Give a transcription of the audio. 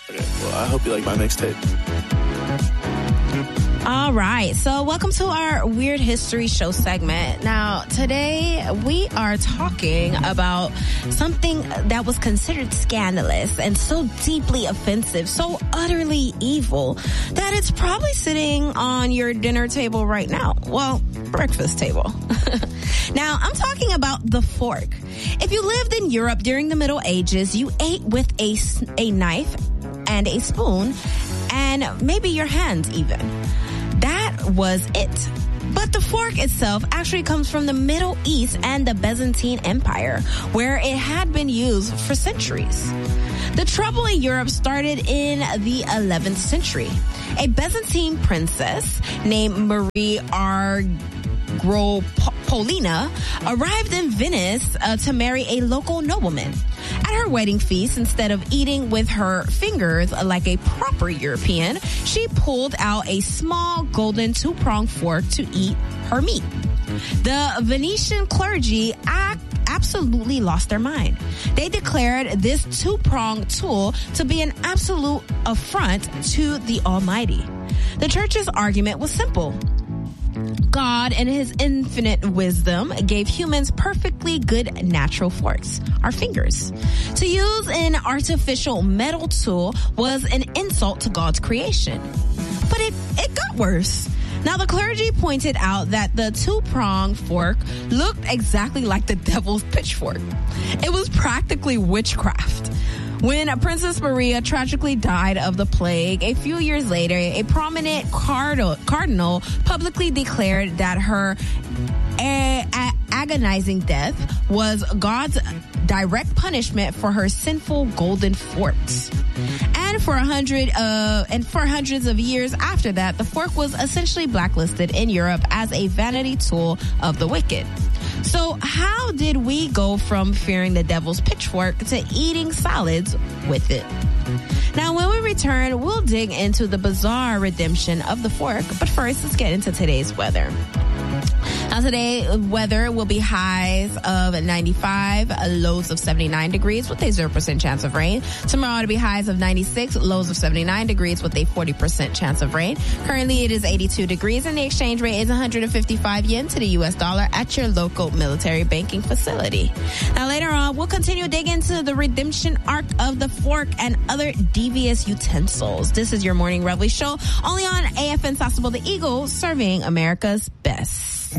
Okay, well, I hope you like my mixtape. All right, so welcome to our Weird History Show segment. Now, today we are talking about something that was considered scandalous and so deeply offensive, so utterly evil, that it's probably sitting on your dinner table right now. Well, breakfast table. Now, I'm talking about the fork. If you lived in Europe during the Middle Ages, you ate with a knife and a spoon and maybe your hands even. That was it. But the fork itself actually comes from the Middle East and the Byzantine Empire, where it had been used for centuries. The trouble in Europe started in the 11th century. A Byzantine princess named Marie Argyropoulina arrived in Venice to marry a local nobleman. At her wedding feast, instead of eating with her fingers like a proper European, she pulled out a small golden two-pronged fork to eat her meat. The Venetian clergy absolutely lost their mind. They declared this two-pronged tool to be an absolute affront to the Almighty. The church's argument was simple. God, in his infinite wisdom, gave humans perfectly good natural forks, our fingers. To use an artificial metal tool was an insult to God's creation. But it got worse. Now, the clergy pointed out that the two-pronged fork looked exactly like the devil's pitchfork. It was practically witchcraft. When Princess Maria tragically died of the plague, a few years later, a prominent cardinal publicly declared that her agonizing death was God's direct punishment for her sinful golden forks. And for hundreds of years after that, the fork was essentially blacklisted in Europe as a vanity tool of the wicked. So how did we go from fearing the devil's pitchfork to eating salads with it? Now, when we return, we'll dig into the bizarre redemption of the fork. But first, let's get into today's weather. Now, today, weather will be highs of 95, lows of 79 degrees with a 0% chance of rain. Tomorrow, it'll be highs of 96, lows of 79 degrees with a 40% chance of rain. Currently, it is 82 degrees and the exchange rate is 155 yen to the U.S. dollar at your local military banking facility. Now, later on, we'll continue digging into the redemption arc of the fork and other devious utensils. This is your Morning Reveille show, only on AFN Sasebo the Eagle, serving America's best.